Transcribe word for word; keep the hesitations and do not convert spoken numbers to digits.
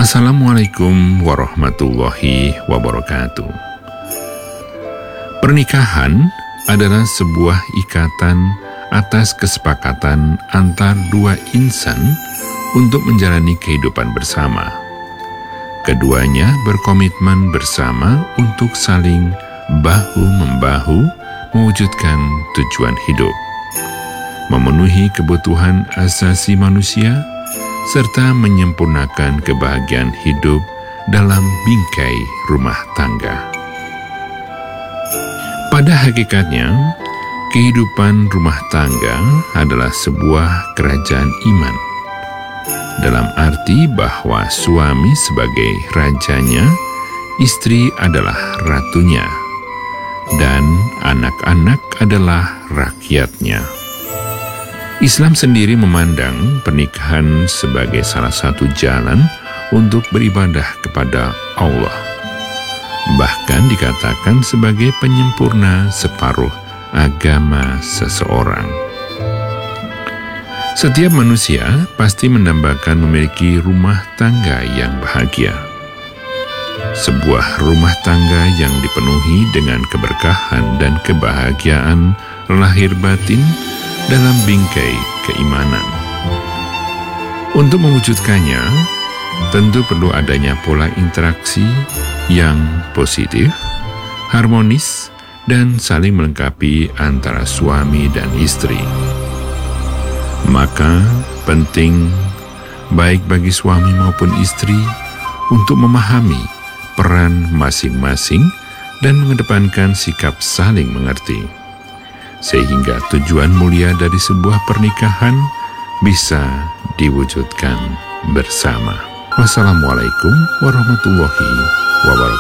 Assalamualaikum warahmatullahi wabarakatuh. Pernikahan adalah sebuah ikatan atas kesepakatan antar dua insan untuk menjalani kehidupan bersama. Keduanya berkomitmen bersama untuk saling bahu-membahu mewujudkan tujuan hidup, memenuhi kebutuhan asasi manusia, serta menyempurnakan kebahagiaan hidup dalam bingkai rumah tangga. Pada hakikatnya, kehidupan rumah tangga adalah sebuah kerajaan iman, dalam arti bahwa suami sebagai rajanya, istri adalah ratunya, dan anak-anak adalah rakyatnya. Islam sendiri memandang pernikahan sebagai salah satu jalan untuk beribadah kepada Allah. Bahkan dikatakan sebagai penyempurna separuh agama seseorang. Setiap manusia pasti mendambakan memiliki rumah tangga yang bahagia. Sebuah rumah tangga yang dipenuhi dengan keberkahan dan kebahagiaan lahir batin dalam bingkai keimanan. Untuk mewujudkannya, tentu perlu adanya pola interaksi yang positif, harmonis, dan saling melengkapi antara suami dan istri. Maka penting baik bagi suami maupun istri untuk memahami peran masing-masing dan mengedepankan sikap saling mengerti, sehingga tujuan mulia dari sebuah pernikahan bisa diwujudkan bersama. Wassalamualaikum warahmatullahi wabarakatuh.